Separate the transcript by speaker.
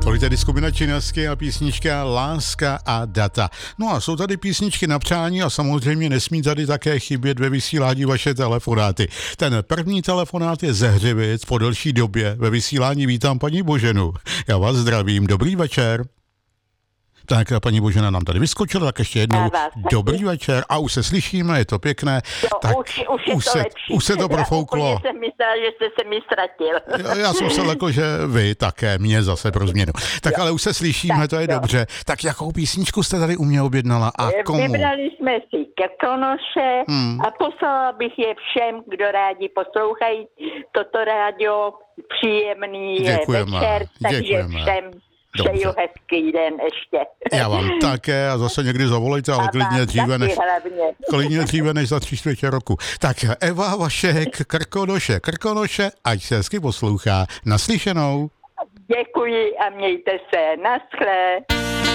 Speaker 1: Tolik tedy skupina Činasky a písnička Láska a data. No a jsou tady písničky na přání a samozřejmě nesmí tady také chybět ve vysílání vaše telefonáty. Ten první telefonát je ze Hřivic po delší době. Ve vysílání vítám paní Boženu. Já vás zdravím, dobrý večer. Tak paní Božena nám tady vyskočila, tak ještě jednou dobrý večer a už se slyšíme, je to pěkné.
Speaker 2: No,
Speaker 1: tak
Speaker 2: už
Speaker 1: se to profouklo.
Speaker 2: Já jsem myslela, že jste se mi ztratil.
Speaker 1: Já jsem se lekl, že vy také, mě zase pro změnu. Tak jo. Ale už se slyšíme, tak, to je dobře. Tak jakou písničku jste tady u mě objednala a komu?
Speaker 2: Vybrali jsme si Krkonoše a poslala bych je všem, kdo rádi poslouchají toto rádio. Příjemný večer, takže všem přeju hezký den ještě.
Speaker 1: Já vám také a zase někdy zavolejte, ale klidně dříve než za 3/4 roku. Tak Eva Vašek, Krkonoše, ať se hezky poslouchá. Naslyšenou.
Speaker 2: Děkuji a mějte se. Naschle.